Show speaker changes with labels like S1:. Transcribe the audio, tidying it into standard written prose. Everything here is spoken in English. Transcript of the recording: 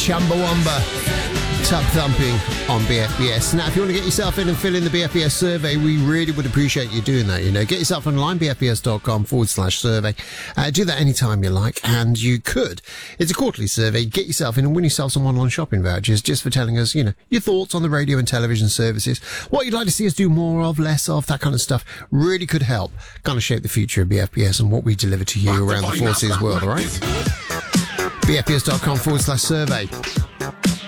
S1: Chumbawamba. Tub thumping on BFBS. Now, if you want to get yourself in and fill in the BFBS survey, we really would appreciate you doing that. Get yourself online, bfbs.com/survey. Do that anytime you like, and you could. It's a quarterly survey. Get yourself in and win yourself some online shopping vouchers just for telling us, your thoughts on the radio and television services, what you'd like to see us do more of, less of, that kind of stuff. Really could help kind of shape the future of BFBS and what we deliver to you around the Four Seas world, all right? bfbs.com/survey.